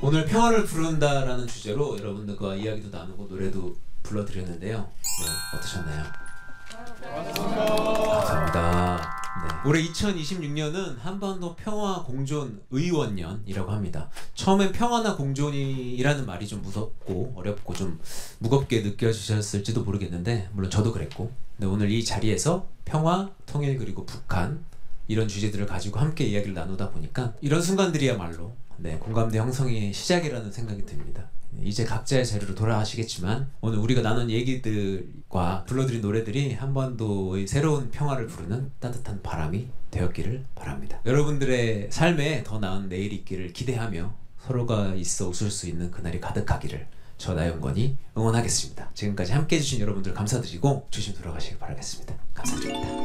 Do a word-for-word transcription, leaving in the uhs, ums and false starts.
오늘 평화를 부른다라는 주제로 여러분들과 이야기도 나누고 노래도 불러드렸는데요. 네, 어떠셨나요? 감사합니다. 네. 올해 이천이십육 년은 한반도 평화 공존 의원년이라고 합니다. 처음엔 평화나 공존이라는 말이 좀 무섭고 어렵고 좀 무겁게 느껴지셨을지도 모르겠는데, 물론 저도 그랬고, 근데 오늘 이 자리에서 평화, 통일, 그리고 북한, 이런 주제들을 가지고 함께 이야기를 나누다 보니까 이런 순간들이야말로 네, 공감대 형성의 시작이라는 생각이 듭니다. 이제 각자의 자리로 돌아가시겠지만 오늘 우리가 나눈 얘기들과 불러드린 노래들이 한반도의 새로운 평화를 부르는 따뜻한 바람이 되었기를 바랍니다. 여러분들의 삶에 더 나은 내일이 있기를 기대하며 서로가 있어 웃을 수 있는 그날이 가득하기를 저 나영건이 응원하겠습니다. 지금까지 함께 해주신 여러분들 감사드리고 조심 돌아가시길 바라겠습니다. 감사드립니다.